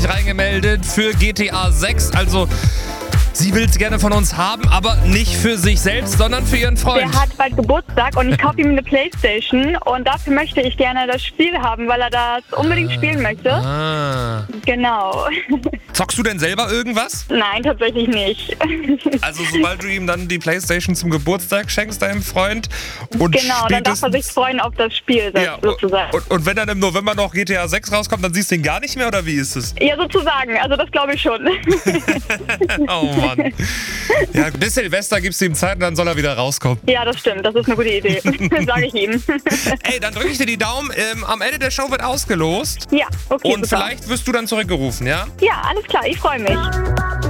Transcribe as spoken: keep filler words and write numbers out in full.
sich reingemeldet für G T A sechs. Also sie will es gerne von uns haben, aber nicht für sich selbst, sondern für ihren Freund. Der hat bald Geburtstag und ich kaufe ihm eine Playstation und dafür möchte ich gerne das Spiel haben, weil er das unbedingt spielen möchte. Ah. Genau. Zockst du denn selber irgendwas? Nein, tatsächlich nicht. Also sobald du ihm dann die Playstation zum Geburtstag schenkst, deinem Freund. Und Genau, dann darf er sich freuen auf das Spiel ja, sozusagen. Und, und wenn dann im November noch G T A sechs rauskommt, dann siehst du ihn gar nicht mehr, oder wie ist es? Ja, sozusagen. Also das glaube ich schon. Oh Mann. Ja, bis Silvester gibst du ihm Zeit und dann soll er wieder rauskommen. Ja, das stimmt. Das ist eine gute Idee. Sage ich ihm. Ey, dann drücke ich dir die Daumen. Ähm, am Ende der Show wird ausgelost. Ja, okay, Und super. vielleicht wirst du dann zurückgerufen, ja? Ja, alles klar. Ich freue mich.